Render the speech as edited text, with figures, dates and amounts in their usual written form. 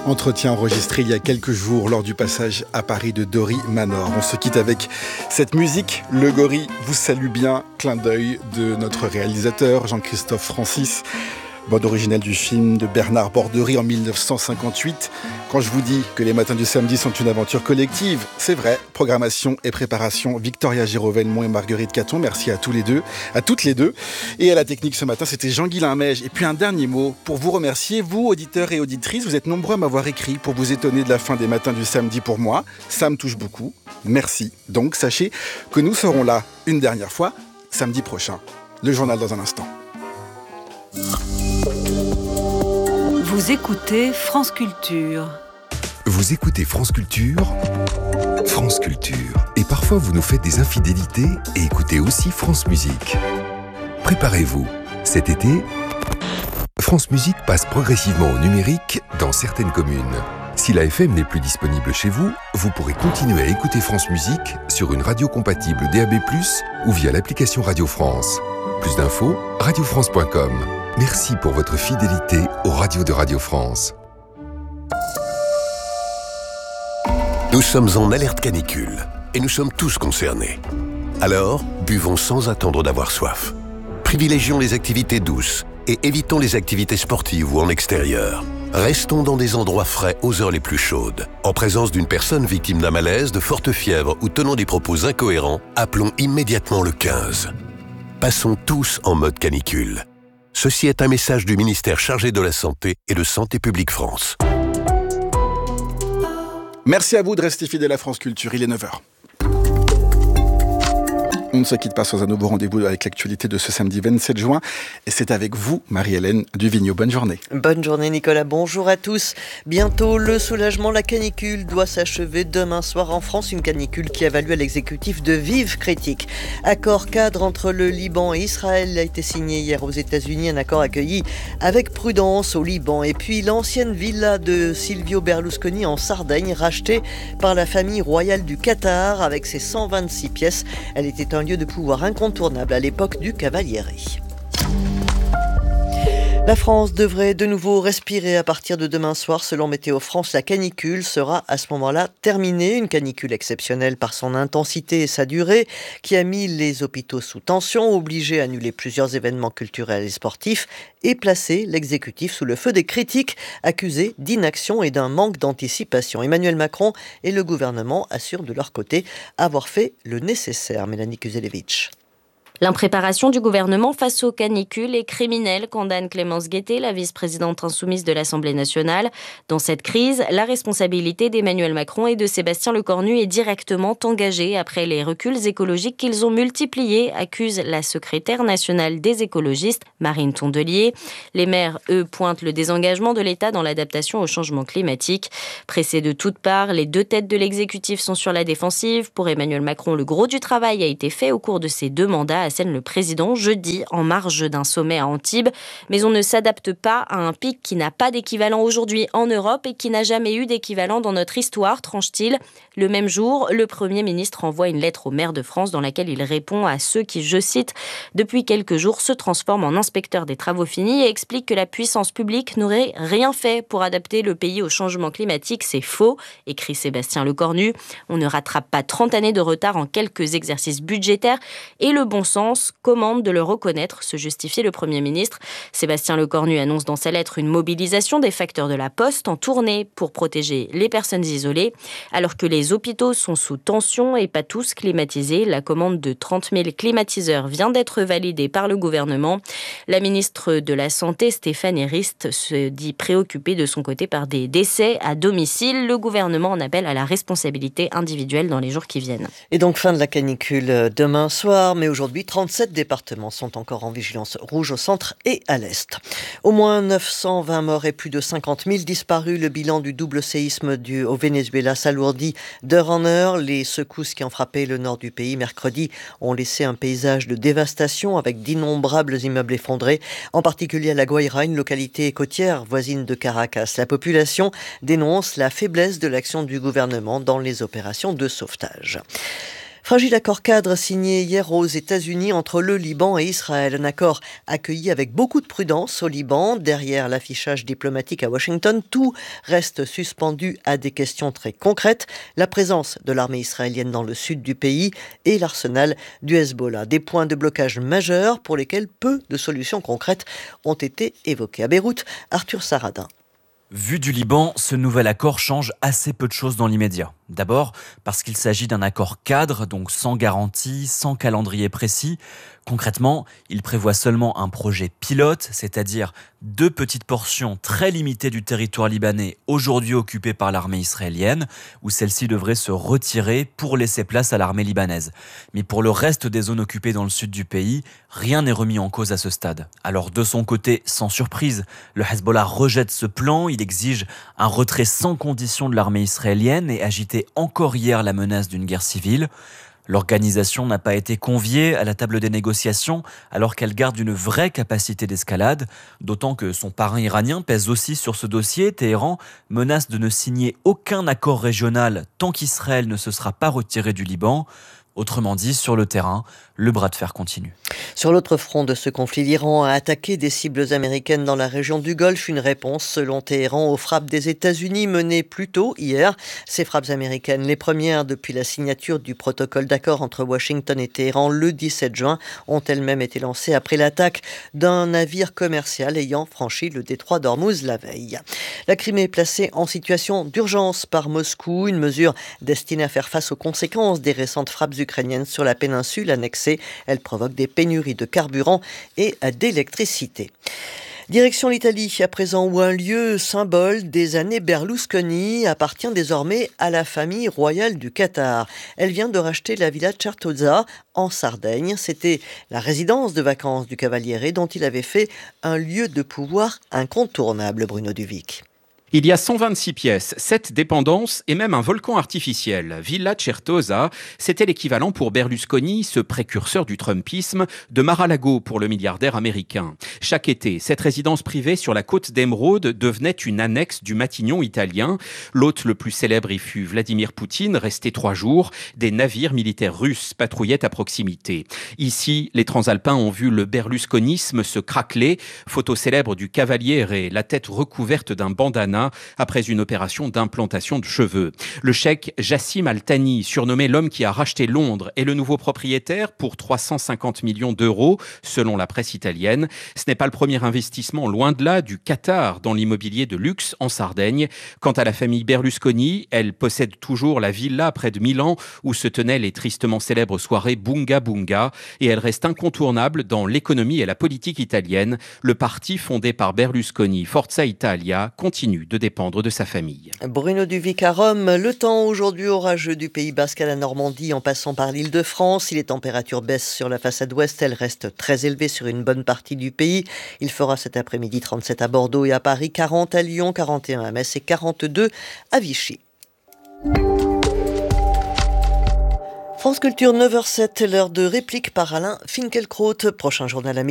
Entretien enregistré il y a quelques jours lors du passage à Paris de Dory Manor. On se quitte avec cette musique. Le Gorille vous salue bien. Clin d'œil de notre réalisateur Jean-Christophe Francis. Bande originale du film de Bernard Borderie en 1958. Quand je vous dis que les matins du samedi sont une aventure collective, c'est vrai. Programmation et préparation, Victoria Girovel-Mont et Marguerite Caton. Merci à tous les deux, à toutes les deux. Et à la technique ce matin, c'était Jean-Guilain Mège. Et puis un dernier mot pour vous remercier, vous auditeurs et auditrices. Vous êtes nombreux à m'avoir écrit pour vous étonner de la fin des matins du samedi pour moi. Ça me touche beaucoup. Merci. Donc sachez que nous serons là une dernière fois samedi prochain. Le journal dans un instant. Vous écoutez France Culture. Vous écoutez France Culture, France Culture. Et parfois vous nous faites des infidélités et écoutez aussi France Musique. Préparez-vous, cet été, France Musique passe progressivement au numérique dans certaines communes. Si la FM n'est plus disponible chez vous, vous pourrez continuer à écouter France Musique sur une radio compatible DAB+, ou via l'application Radio France. Plus d'infos, radiofrance.com. Merci pour votre fidélité aux radios de Radio France. Nous sommes en alerte canicule et nous sommes tous concernés. Alors, buvons sans attendre d'avoir soif. Privilégions les activités douces et évitons les activités sportives ou en extérieur. Restons dans des endroits frais aux heures les plus chaudes. En présence d'une personne victime d'un malaise, de forte fièvre ou tenant des propos incohérents, appelons immédiatement le 15. Passons tous en mode canicule. Ceci est un message du ministère chargé de la Santé et de Santé publique France. Merci à vous de rester fidèles à France Culture, il est 9h. On ne se quitte pas sans un nouveau rendez-vous avec l'actualité de ce samedi 27 juin. Et c'est avec vous, Marie-Hélène Duvigneau. Bonne journée. Bonne journée, Nicolas. Bonjour à tous. Bientôt, le soulagement, la canicule doit s'achever demain soir en France. Une canicule qui a valu à l'exécutif de vives critiques. Accord cadre entre le Liban et Israël a été signé hier aux États-Unis. Un accord accueilli avec prudence au Liban. Et puis, l'ancienne villa de Silvio Berlusconi en Sardaigne, rachetée par la famille royale du Qatar avec ses 126 pièces. Elle était un lieu de pouvoir incontournable à l'époque du Cavaliere. La France devrait de nouveau respirer à partir de demain soir. Selon Météo France, la canicule sera à ce moment-là terminée. Une canicule exceptionnelle par son intensité et sa durée qui a mis les hôpitaux sous tension, obligé à annuler plusieurs événements culturels et sportifs et placé l'exécutif sous le feu des critiques, accusés d'inaction et d'un manque d'anticipation. Emmanuel Macron et le gouvernement assurent de leur côté avoir fait le nécessaire. Mélanie Kuzelevitch. L'impréparation du gouvernement face aux canicules est criminelle, condamne Clémence Guettet, la vice-présidente insoumise de l'Assemblée nationale. Dans cette crise, la responsabilité d'Emmanuel Macron et de Sébastien Lecornu est directement engagée après les reculs écologiques qu'ils ont multipliés, accuse la secrétaire nationale des écologistes, Marine Tondelier. Les maires, eux, pointent le désengagement de l'État dans l'adaptation au changement climatique. Pressés de toutes parts, les deux têtes de l'exécutif sont sur la défensive. Pour Emmanuel Macron, le gros du travail a été fait au cours de ses 2 mandats, assène le président jeudi en marge d'un sommet à Antibes. Mais on ne s'adapte pas à un pic qui n'a pas d'équivalent aujourd'hui en Europe et qui n'a jamais eu d'équivalent dans notre histoire, tranche-t-il. Le même jour, le Premier ministre envoie une lettre aux maires de France dans laquelle il répond à ceux qui, je cite, « depuis quelques jours se transforment en inspecteurs des travaux finis » et explique que la puissance publique n'aurait rien fait pour adapter le pays au changement climatique. C'est faux, écrit Sébastien Lecornu. On ne rattrape pas 30 années de retard en quelques exercices budgétaires et le bon sens commande de le reconnaître, se justifiait le Premier ministre. Sébastien Lecornu annonce dans sa lettre une mobilisation des facteurs de la Poste en tournée pour protéger les personnes isolées. Alors que les hôpitaux sont sous tension et pas tous climatisés, la commande de 30 000 climatiseurs vient d'être validée par le gouvernement. La ministre de la Santé, Stéphane Rist, se dit préoccupée de son côté par des décès à domicile. Le gouvernement en appelle à la responsabilité individuelle dans les jours qui viennent. Et donc fin de la canicule demain soir, mais aujourd'hui 37 départements sont encore en vigilance rouge au centre et à l'est. Au moins 920 morts et plus de 50 000 disparus. Le bilan du double séisme au Venezuela s'alourdit d'heure en heure. Les secousses qui ont frappé le nord du pays mercredi ont laissé un paysage de dévastation avec d'innombrables immeubles effondrés, en particulier à La Guaira, une localité côtière voisine de Caracas. La population dénonce la faiblesse de l'action du gouvernement dans les opérations de sauvetage. Fragile accord cadre signé hier aux États-Unis entre le Liban et Israël. Un accord accueilli avec beaucoup de prudence au Liban. Derrière l'affichage diplomatique à Washington, tout reste suspendu à des questions très concrètes. La présence de l'armée israélienne dans le sud du pays et l'arsenal du Hezbollah. Des points de blocage majeurs pour lesquels peu de solutions concrètes ont été évoquées. À Beyrouth, Arthur Saradin. Vu du Liban, ce nouvel accord change assez peu de choses dans l'immédiat. D'abord, parce qu'il s'agit d'un accord cadre, donc sans garantie, sans calendrier précis. Concrètement, il prévoit seulement un projet pilote, c'est-à-dire 2 petites portions très limitées du territoire libanais aujourd'hui occupé par l'armée israélienne, où celle-ci devrait se retirer pour laisser place à l'armée libanaise. Mais pour le reste des zones occupées dans le sud du pays, rien n'est remis en cause à ce stade. Alors de son côté, sans surprise, le Hezbollah rejette ce plan, il exige un retrait sans condition de l'armée israélienne et agitait encore hier la menace d'une guerre civile. L'organisation n'a pas été conviée à la table des négociations alors qu'elle garde une vraie capacité d'escalade, d'autant que son parrain iranien pèse aussi sur ce dossier. Téhéran menace de ne signer aucun accord régional tant qu'Israël ne se sera pas retiré du Liban. Autrement dit, sur le terrain, le bras de fer continue. Sur l'autre front de ce conflit, l'Iran a attaqué des cibles américaines dans la région du Golfe. Une réponse, selon Téhéran, aux frappes des États-Unis menées plus tôt hier. Ces frappes américaines, les premières depuis la signature du protocole d'accord entre Washington et Téhéran le 17 juin, ont elles-mêmes été lancées après l'attaque d'un navire commercial ayant franchi le détroit d'Ormuz la veille. La Crimée est placée en situation d'urgence par Moscou, une mesure destinée à faire face aux conséquences des récentes frappes ukrainiennes sur la péninsule annexée. Elle provoque des pénuries de carburant et d'électricité. Direction l'Italie, à présent, où un lieu symbole des années Berlusconi appartient désormais à la famille royale du Qatar. Elle vient de racheter la villa Certosa en Sardaigne. C'était la résidence de vacances du Cavaliere dont il avait fait un lieu de pouvoir incontournable, Bruno Duvic. Il y a 126 pièces, 7 dépendances et même un volcan artificiel. Villa Certosa, c'était l'équivalent pour Berlusconi, ce précurseur du Trumpisme, de Mar-a-Lago pour le milliardaire américain. Chaque été, cette résidence privée sur la côte d'Émeraude devenait une annexe du Matignon italien. L'hôte le plus célèbre y fut Vladimir Poutine, resté 3 jours. Des navires militaires russes patrouillaient à proximité. Ici, les transalpins ont vu le berlusconisme se craqueler. Photo célèbre du Cavaliere, la tête recouverte d'un bandana après une opération d'implantation de cheveux. Le cheikh Jassim Al-Thani, surnommé l'homme qui a racheté Londres, est le nouveau propriétaire pour 350 millions d'euros, selon la presse italienne. Ce n'est pas le premier investissement, loin de là, du Qatar dans l'immobilier de luxe en Sardaigne. Quant à la famille Berlusconi, elle possède toujours la villa près de Milan où se tenaient les tristement célèbres soirées Bunga Bunga et elle reste incontournable dans l'économie et la politique italienne. Le parti fondé par Berlusconi, Forza Italia, continue de dépendre de sa famille. Bruno Duvic à Rome. Le temps aujourd'hui orageux du Pays Basque à la Normandie en passant par l'Île-de-France. Si les températures baissent sur la façade ouest, elles restent très élevées sur une bonne partie du pays. Il fera cet après-midi 37 à Bordeaux et à Paris, 40 à Lyon, 41 à Metz et 42 à Vichy. France Culture 9h07, l'heure de réplique par Alain Finkielkraut. Prochain journal à midi.